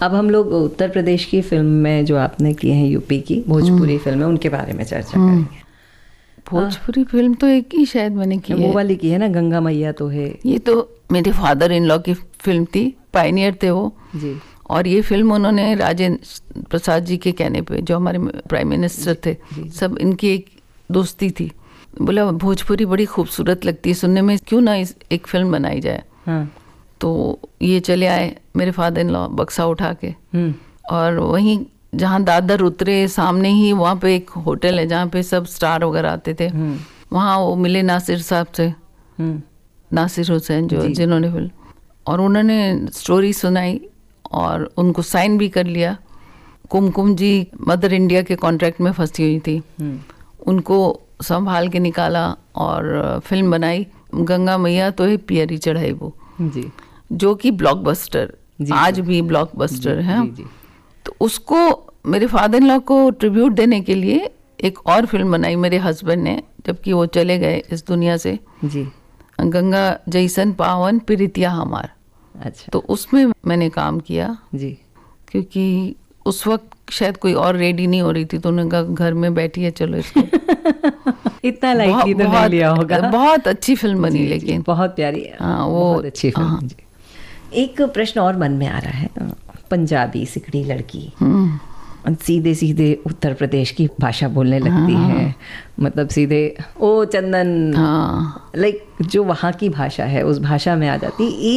अब हम लोग उत्तर प्रदेश की फिल्म में जो आपने किए हैं, यूपी की भोजपुरी फिल्म है, उनके बारे में चर्चा करेंगे। भोजपुरी फिल्म तो एक ही शायद मैंने की है, वो वाली की है ना, गंगा मैया तो है। ये तो मेरे फादर इन लॉ की फिल्म थी, पायनियर थे वो जी। और ये फिल्म उन्होंने राजेंद्र प्रसाद जी के कहने पे, जो हमारे प्राइम मिनिस्टर थे, सब इनकी एक दोस्ती थी। बोला भोजपुरी बड़ी खूबसूरत लगती है सुनने में, क्यों ना इस एक फिल्म बनाई जाए। हाँ। तो ये चले आए मेरे फादर इन लॉ बक्सा उठा के, और वहीं जहाँ दादर उतरे सामने ही वहाँ पे एक होटल है जहाँ पे सब स्टार वगैरह आते थे, वहाँ वो मिले नासिर साहब से, नासिर हुसैन जो जिन्होंने फिल्म, और उन्होंने स्टोरी सुनाई और उनको साइन भी कर लिया। कुमकुम जी मदर इंडिया के कॉन्ट्रैक्ट में फंसी हुई थी, उनको संभाल के निकाला और फिल्म बनाई गंगा मैया तो है पियरी चढ़ाई वो जी, जो कि ब्लॉकबस्टर, आज भी ब्लॉकबस्टर है। तो उसको मेरे फादर इन लॉ को ट्रिब्यूट देने के लिए एक और फिल्म बनाई मेरे हस्बैंड ने, जबकि वो चले गए इस दुनिया से जी, गंगा जैसन पावन प्रीतिया हमार। अच्छा। तो उसमें मैंने काम किया जी, क्योंकि उस वक्त शायद कोई और रेडी नहीं हो रही थी, तो उन्होंने कहा घर में बैठी है चलो इसको इतना लाइटली तो नहीं लिया होगा। बहुत अच्छी फिल्म बनी जी, लेकिन बहुत प्यारी। हाँ, वो बहुत अच्छी फिल्म। एक प्रश्न और मन में आ रहा है, पंजाबी सिकड़ी लड़की सीधे सीधे उत्तर प्रदेश की भाषा बोलने लगती है, मतलब सीधे ओ चंदन, लाइक जो वहाँ की भाषा है उस भाषा में आ जाती।